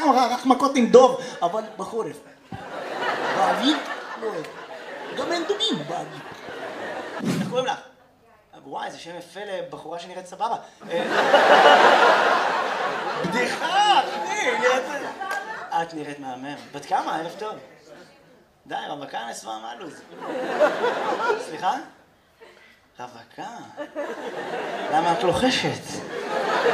רק מכות עם דוב, אבל בחורף. באוויר? לא. גם אין דובים באוויר. איך קוראים לך? וואי, זה שם יפה לבחורה שנראית סבבה. בדיחה, אחי, את נראית מהמם. בת כמה? ערב טוב. די, רווקה נסווה מהלוז. סליחה? רווקה? למה את לוחשת?